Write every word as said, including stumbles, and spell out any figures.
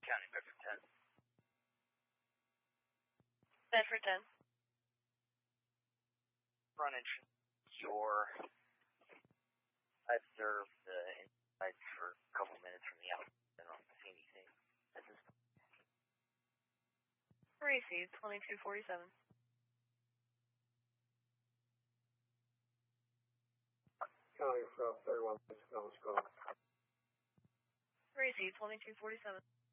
County, Bedford ten. Bedford ten. Frontage, your... I observed the inside for a couple minutes from the outside. I don't see anything. This is... Racy, twenty-two forty-seven. County, South thirty-one, let's go. Racy, twenty-two forty-seven.